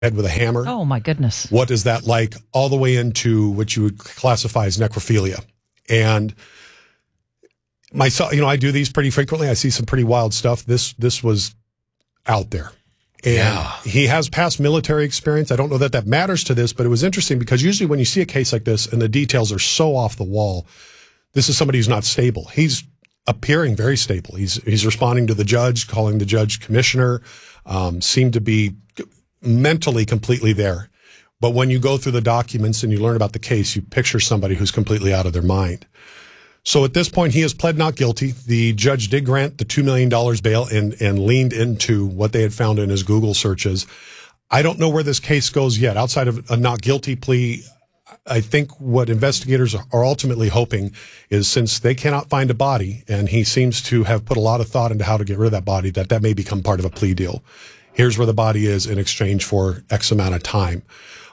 head with a hammer. Oh, my goodness. What is that like? All the way into what you would classify as necrophilia. And myself, I do these pretty frequently. I see some pretty wild stuff. This was out there. And he has past military experience. I don't know that matters to this, but it was interesting because usually when you see a case like this and the details are so off the wall, this is somebody who's not stable. He's appearing very stable. He's responding to the judge, calling the judge commissioner, seemed to be mentally completely there. But when you go through the documents and you learn about the case, you picture somebody who's completely out of their mind. So at this point, he has pled not guilty. The judge did grant the $2 million bail and leaned into what they had found in his Google searches. I don't know where this case goes yet. Outside of a not guilty plea, I think what investigators are ultimately hoping is, since they cannot find a body, and he seems to have put a lot of thought into how to get rid of that body, that may become part of a plea deal. Here's where the body is in exchange for X amount of time.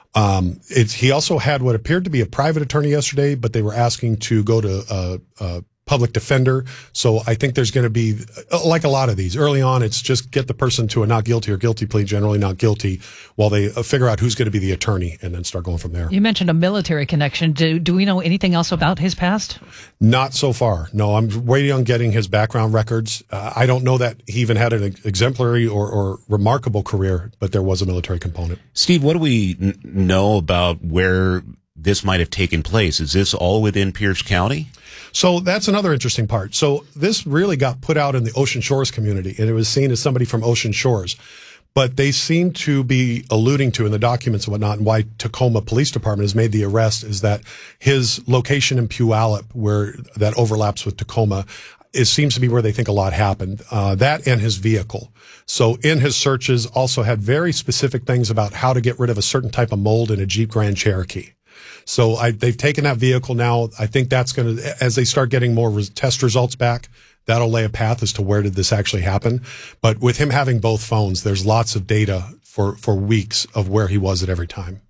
He also had what appeared to be a private attorney yesterday, but they were asking to go to a public defender. So I think there's going to be, like a lot of these, early on, it's just get the person to a not guilty or guilty plea, generally not guilty, while they figure out who's going to be the attorney and then start going from there. You mentioned a military connection. Do we know anything else about his past? Not so far. No, I'm waiting on getting his background records. I don't know that he even had an exemplary or remarkable career, but there was a military component. Steve, what do we know about where this might have taken place? Is this all within Pierce County? So that's another interesting part. So this really got put out in the Ocean Shores community, and it was seen as somebody from Ocean Shores. But they seem to be alluding to in the documents and whatnot, and why Tacoma Police Department has made the arrest, is that his location in Puyallup, where that overlaps with Tacoma, it seems to be where they think a lot happened. That and his vehicle. So in his searches also had very specific things about how to get rid of a certain type of mold in a Jeep Grand Cherokee. So they've taken that vehicle now. I think that's going to, as they start getting more test results back, that'll lay a path as to where did this actually happen. But with him having both phones, there's lots of data for weeks of where he was at every time.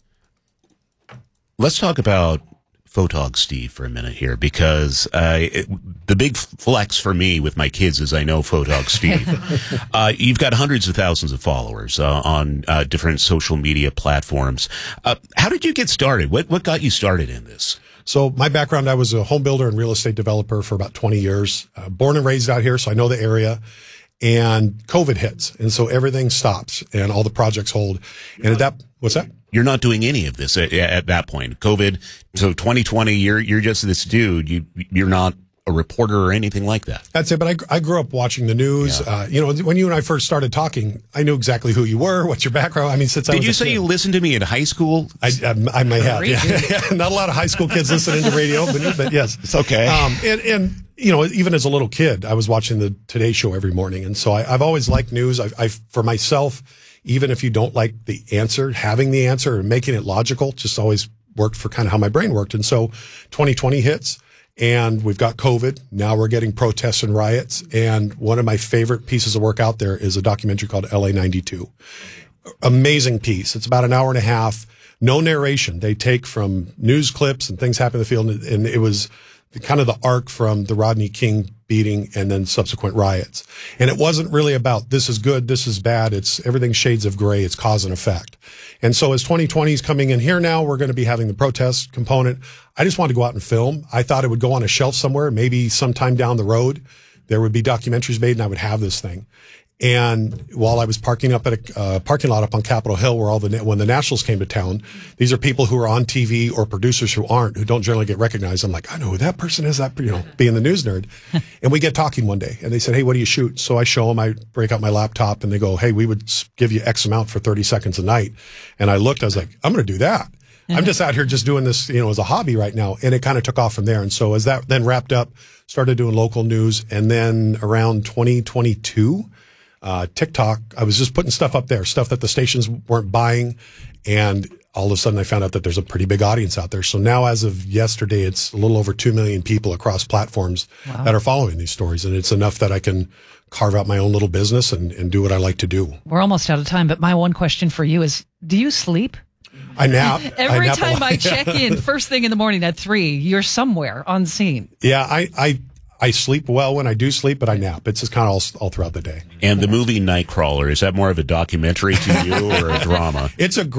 Let's talk about Photog Steve for a minute here, because the big flex for me with my kids is I know Photog Steve. You've got hundreds of thousands of followers on different social media platforms. How did you get started? What got you started in this? So my background, I was a home builder and real estate developer for about 20 years. Born and raised out here, so I know the area. And COVID hits, and so everything stops, and all the projects hold. And at that, what's that? You're not doing any of this at that point. COVID, so 2020, you're just this dude. You're not a reporter or anything like that. That's it. But I grew up watching the news. Yeah. When you and I first started talking, I knew exactly who you were, what's your background. I mean, since I was Did you say you listened to me in high school? I may have. Yeah. Not a lot of high school kids listening to radio, but yes, it's okay. And even as a little kid, I was watching the Today Show every morning, and so I've always liked news. I've for myself, even if you don't like the answer, having the answer and making it logical just always worked for kind of how my brain worked. And so 2020 hits, and we've got COVID. Now we're getting protests and riots. And one of my favorite pieces of work out there is a documentary called LA 92. Amazing piece. It's about an hour and a half. No narration. They take from news clips and things happen in the field. And it was kind of the arc from the Rodney King beating and then subsequent riots. And it wasn't really about this is good, this is bad. It's everything shades of gray. It's cause and effect. And so as 2020 is coming in here now, we're going to be having the protest component. I just wanted to go out and film. I thought it would go on a shelf somewhere. Maybe sometime down the road, there would be documentaries made and I would have this thing. And while I was parking up at a parking lot up on Capitol Hill where when the Nationals came to town, these are people who are on TV or producers who don't generally get recognized. I'm like, I know who that person is, being the news nerd. And we get talking one day and they said, hey, what do you shoot? So I show them, I break out my laptop and they go, hey, we would give you X amount for 30 seconds a night. And I looked, I was like, I'm going to do that. I'm just out here just doing this, as a hobby right now. And it kind of took off from there. And so as that then wrapped up, started doing local news. And then around 2022, TikTok, I was just putting stuff up there, stuff that the stations weren't buying. And all of a sudden I found out that there's a pretty big audience out there. So now as of yesterday, it's a little over 2 million people across platforms that are following these stories. And it's enough that I can carve out my own little business and do what I like to do. We're almost out of time, but my one question for you is, do you sleep? I nap. Every time I check in first thing in the morning at 3, you're somewhere on scene. Yeah, I sleep well when I do sleep, but I nap. It's just kind of all throughout the day. And the movie Nightcrawler, is that more of a documentary to you or a drama? It's a